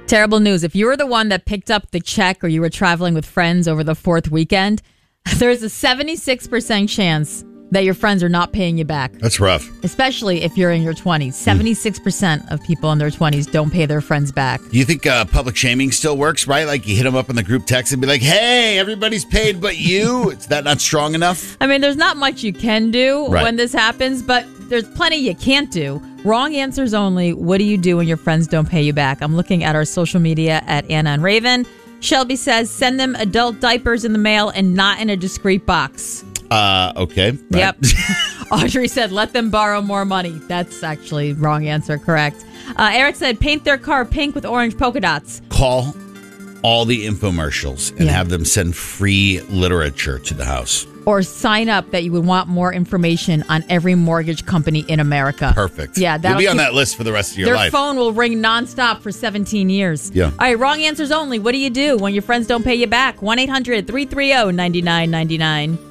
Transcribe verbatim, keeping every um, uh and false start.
Terrible news. If you were the one that picked up the check or you were traveling with friends over the fourth weekend, there's a seventy-six percent chance that your friends are not paying you back. That's rough. Especially if you're in your twenties. seventy-six percent of people in their twenties don't pay their friends back. Do you think uh, public shaming still works, right? Like you hit them up in the group text and be like, hey, everybody's paid but you. Is that not strong enough? I mean, there's not much you can do right. when this happens, but there's plenty you can't do. Wrong answers only. What do you do when your friends don't pay you back? I'm looking at our social media at Anna and Raven. Shelby says, send them adult diapers in the mail and not in a discreet box. Uh, okay. Right. Yep. Audrey said, let them borrow more money. That's actually wrong answer. Correct. Uh, Eric said, paint their car pink with orange polka dots. Call all the infomercials and yeah. have them send free literature to the house. Or sign up that you would want more information on every mortgage company in America. Perfect. Yeah, that'll be on keep, that list for the rest of your their life. Their phone will ring nonstop for seventeen years. Yeah. All right, wrong answers only. What do you do when your friends don't pay you back? one eight hundred three three zero nine nine nine nine.